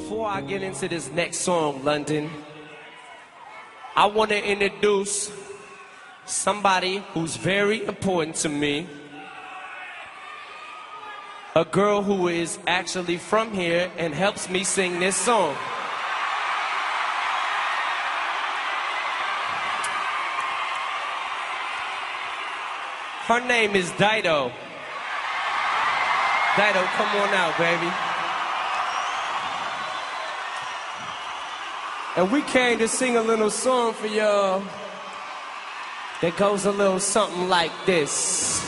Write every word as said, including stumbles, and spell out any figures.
Before I get into this next song, London, I want to introduce somebody who's very important to me. A girl who is actually from here and helps me sing this song. Her name is Dido. Dido, come on out, baby. And we came to sing a little song for y'all that goes a little something like this.